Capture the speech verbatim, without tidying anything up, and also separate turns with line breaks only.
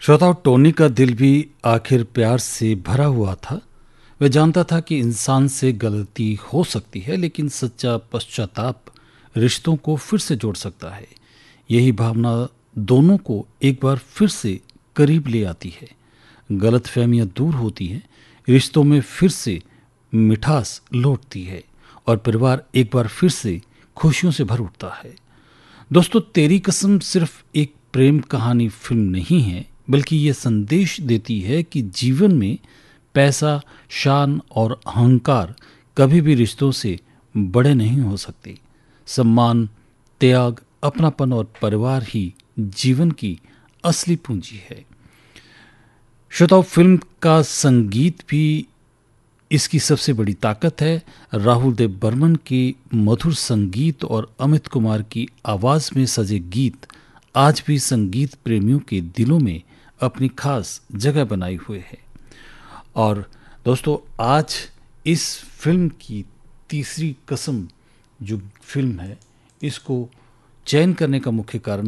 श्रोताओं, टोनी का दिल भी आखिर प्यार से भरा हुआ था। वह जानता था कि इंसान से गलती हो सकती है, लेकिन सच्चा पश्चाताप रिश्तों को फिर से जोड़ सकता है। यही भावना दोनों को एक बार फिर से करीब ले आती है। गलतफहमियां दूर होती हैं, रिश्तों में फिर से मिठास लौटती है और परिवार एक बार फिर से खुशियों से भर उठता है। दोस्तों, तेरी कसम सिर्फ एक प्रेम कहानी फिल्म नहीं है, बल्कि ये संदेश देती है कि जीवन में पैसा, शान और अहंकार कभी भी रिश्तों से बड़े नहीं हो सकते। सम्मान, त्याग, अपनापन और परिवार ही जीवन की असली पूंजी है। श्रोताओं, फिल्म का संगीत भी इसकी सबसे बड़ी ताकत है। राहुल देव बर्मन के मधुर संगीत और अमित कुमार की आवाज़ में सजे गीत आज भी संगीत प्रेमियों के दिलों में अपनी खास जगह बनाए हुए हैं। और दोस्तों, आज इस फिल्म की तीसरी कसम जो फिल्म है, इसको चयन करने का मुख्य कारण